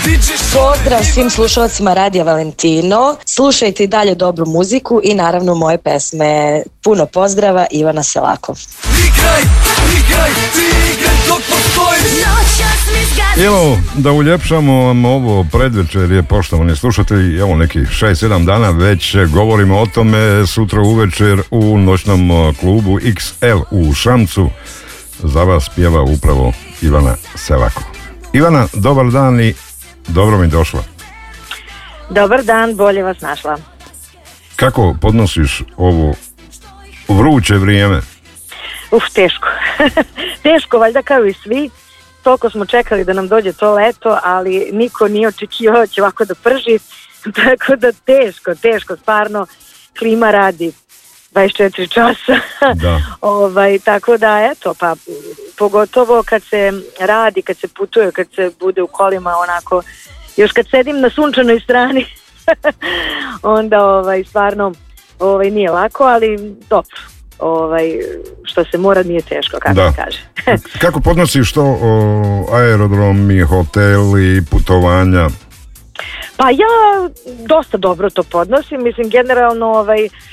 Pozdrav svim slušalcima Radija Valentino. Slušajte i dalje dobru muziku i naravno moje pesme. Puno pozdrava, Ivana Selakov. Evo, da uljepšamo vam ovo predvečerje, poštovani slušatelji, evo nekih 6-7 dana već govorimo o tome. Sutra uvečer u noćnom klubu XL u Šamcu za vas pjeva upravo Ivana Selakov. Ivana, dobar dan i dobro mi došla. Dobar dan, bolje vas našla. Kako podnosiš ovo vruće vrijeme? Teško. Teško, valjda kao i svi. Toliko smo čekali da nam dođe to leto, ali niko nije očekivao će ovako da prži. Tako da teško, stvarno klima radi 24 časa. Da. Tako da, eto, pa pogotovo kad se radi, kad se putuje, kad se bude u kolima onako, još kad sedim na sunčanoj strani, onda stvarno nije lako, ali dobro. Što se mora nije teško, kako se kaže. Kako podnosiš to aerodromi, hoteli, putovanja? Pa ja dosta dobro to podnosim, mislim generalno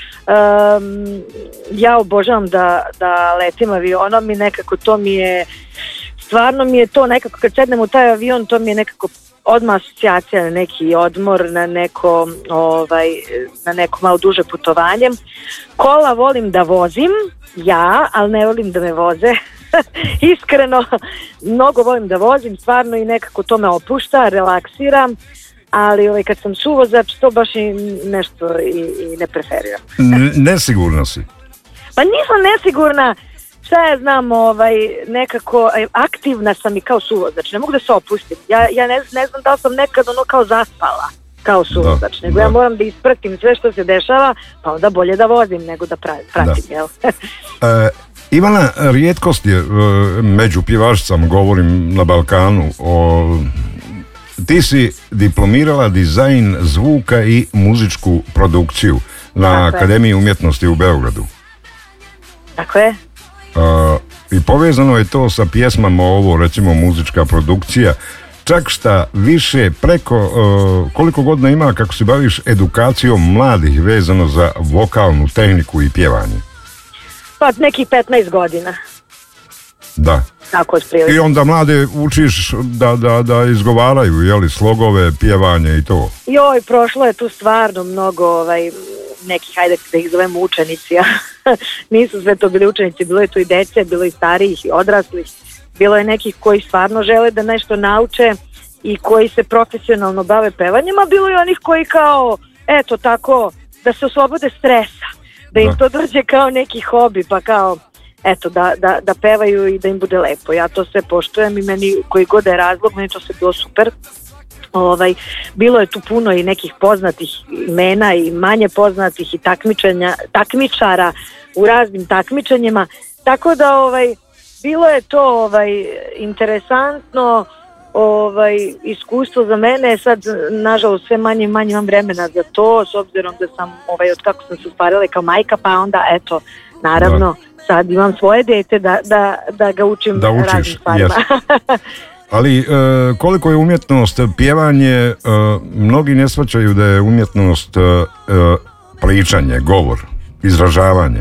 ja obožavam da letim avionom i nekako to mi je, stvarno mi je to nekako kad sednem u taj avion to mi je nekako odmah asocijacija na neki odmor, na neko malo duže putovanje. Kola volim da vozim, ali ne volim da me voze. Iskreno, mnogo volim da vozim, stvarno i nekako to me opušta, relaksiram, ali kad sam suvozač to baš i nešto i ne preferiram. Nesigurna si? Pa nisam nesigurna. Šta ja znam, nekako aktivna sam i kao suvozač, ne mogu da se opustim. Ja ne znam da li sam nekad kao zaspala kao suvozač, nego ja moram da ispratim sve što se dešava, pa onda bolje da vozim nego da pratim, jel? Ivana, rijetkost je među pjevačicama, govorim na Balkanu, ti si diplomirala dizajn zvuka i muzičku produkciju na Akademiji umjetnosti u Beogradu. Tako je. I povezano je to sa pjesmama, ovo recimo muzička produkcija, čak šta više preko koliko godina ima kako se baviš edukacijom mladih vezano za vokalnu tehniku i pjevanje? Pa nekih 15 godina. Da. Tako je. I onda mlade učiš da izgovaraju, jeli, slogove, pjevanje i to? Joj, prošlo je tu stvarno mnogo nekih, hajde da ih zovemo učenici, nisu sve to bili učenici, bilo je tu i dece, bilo i starijih i odraslih, bilo je nekih koji stvarno žele da nešto nauče i koji se profesionalno bave pevanjem, a bilo je onih koji kao, eto tako, da se oslobode stresa, da im to dođe kao neki hobi, pa kao, eto, da pevaju i da im bude lepo. Ja to sve poštujem i meni, koji god je razlog, meni to sve bilo super. Bilo je tu puno i nekih poznatih imena i manje poznatih i takmičara u raznim takmičenjima, tako da bilo je to interesantno iskustvo za mene. Sad nažalost sve manje imam vremena za to, s obzirom da sam od kako sam se ostvarila kao majka, pa onda eto naravno sad imam svoje dete da ga učim raznim stvarima. Ali koliko je umjetnost pjevanje, mnogi ne shvaćaju da je umjetnost pričanje, govor, izražavanje.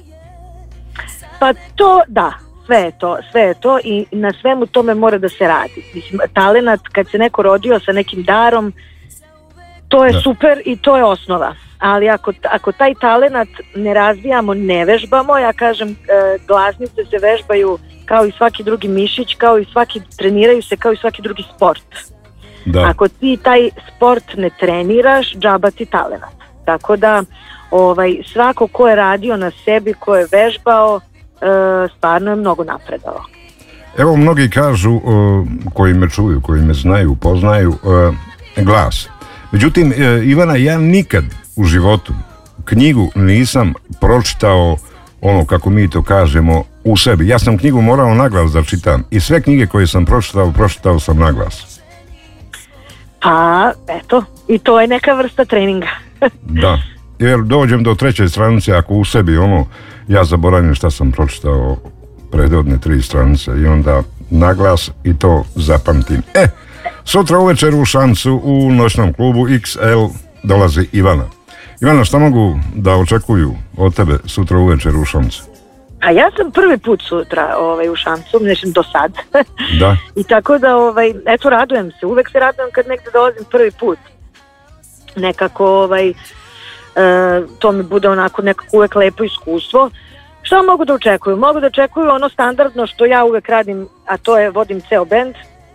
Pa to da, sve je to i na svemu tome mora da se radi. Mislim, talenat, kad se neko rodio sa nekim darom, to je super i to je osnova. Ali ako taj talenat ne razvijamo, ne vežbamo, ja kažem, glasnice se vežbaju kao i svaki drugi mišić, treniraju se kao i svaki drugi sport. Da. Ako ti taj sport ne treniraš, džaba ti talenat. Tako da svako ko je radio na sebi, ko je vežbao, stvarno je mnogo napredao. Evo, mnogi kažu, koji me čuju, koji me znaju, poznaju, glas. Međutim, Ivana, ja nikad u životu knjigu nisam pročitao ono kako mi to kažemo u sebi. Ja sam knjigu morao naglas da čitam i sve knjige koje sam pročitao sam naglas. Pa, eto, i to je neka vrsta treninga. Da, jer dođem do 3. stranice, ako u sebi ja zaboravim šta sam pročitao prethodne 3 stranice i onda naglas i to zapamtim. Sutra uvečer u Šancu u noćnom klubu XL dolazi Ivana. Ivana, šta mogu da očekuju od tebe sutra uvečer u Šancu? A ja sam prvi put sutra u Šancu, mislim do sad. Da. I tako da, eto, radujem se. Uvek se radujem kad negde dolazim prvi put. Nekako, to mi bude onako nekako uvek lepo iskustvo. Šta mogu da očekuju? Mogu da očekuju ono standardno što ja uvek radim, a to je vodim ceo bend.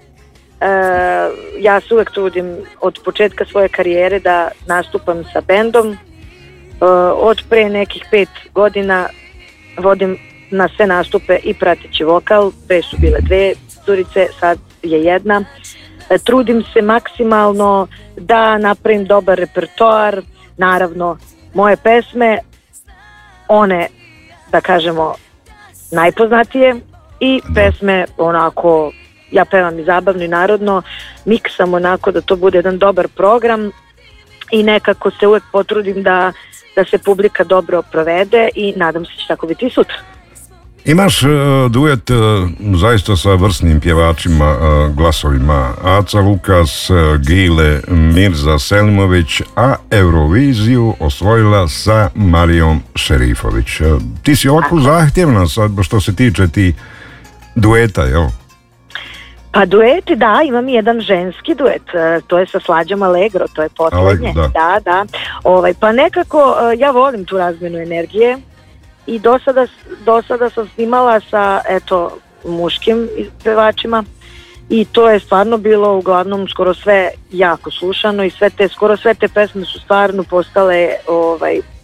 Ja se uvek trudim od početka svoje karijere da nastupam sa bendom. Od pre nekih 5 godina vodim na sve nastupe i prateći vokal. Pre su bile 2 curice, sad je 1. Trudim se maksimalno da napravim dobar repertoar. Naravno, moje pesme, one, da kažemo, najpoznatije i pesme onako, ja pevam i zabavno i narodno, miksam onako da to bude jedan dobar program i nekako se uvek potrudim da se publika dobro provede i nadam se će tako biti i sutra. Imaš duet zaista sa vrsnim pjevačima, glasovima Aca Lukas, Gile, Mirza Selimović, a Euroviziju osvojila sa Marijom Šerifović. Ti si ovako zahtjevna sad što se tiče ti dueta, jel? Pa dueti, da, imam jedan ženski duet, to je sa Slađom Allegro, to je poslednje. Da. Pa nekako ja volim tu razmjenu energije i do sada sam snimala sa, eto, muškim pevačima i to je stvarno bilo uglavnom skoro sve jako slušano i skoro sve te pesme su stvarno postale